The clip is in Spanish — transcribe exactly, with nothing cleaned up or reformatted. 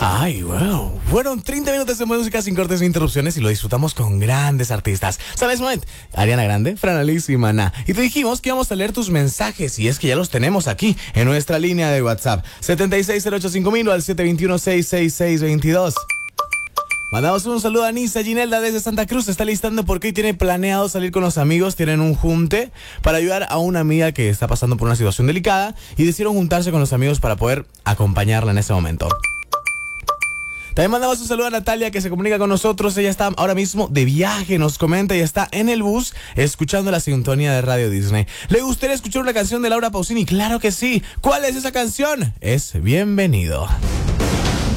Ay, wow. Fueron treinta minutos de música sin cortes ni interrupciones y lo disfrutamos con grandes artistas. ¿Sabes, Moment? Ariana Grande, Fran Alice y Maná. Y te dijimos que íbamos a leer tus mensajes y es que ya los tenemos aquí en nuestra línea de WhatsApp. setenta y seis cero ochenta y cinco mil o al siete dos uno, seis seis seis, veintidós. Mandamos un saludo a Nisa Ginelda desde Santa Cruz. Se está listando porque hoy tiene planeado salir con los amigos. Tienen un junte para ayudar a una amiga que está pasando por una situación delicada y decidieron juntarse con los amigos para poder acompañarla en ese momento. También mandamos un saludo a Natalia que se comunica con nosotros. Ella está ahora mismo de viaje, nos comenta y está en el bus escuchando la sintonía de Radio Disney. ¿Le gustaría escuchar una canción de Laura Pausini? Claro que sí. ¿Cuál es esa canción? Es Bienvenido.